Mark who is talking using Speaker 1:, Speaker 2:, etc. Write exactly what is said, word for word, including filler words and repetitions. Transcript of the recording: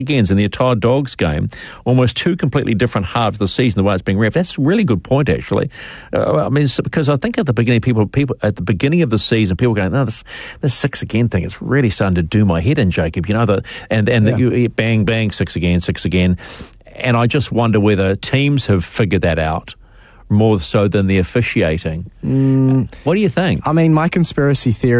Speaker 1: Agains in the entire Dogs game, almost two completely different halves of the season, the way it's being ref. That's a really good point, actually. Uh, I mean, it's because I think at the beginning, people, people at the beginning of the season, people going, no, this this six again thing is really starting to do my head in, Jacob. You know, the, and and
Speaker 2: yeah.
Speaker 1: the, you, bang bang, six again, six again, and I just wonder whether teams have figured that out more so than the officiating.
Speaker 2: Mm.
Speaker 1: What do you think?
Speaker 2: I mean, my conspiracy theory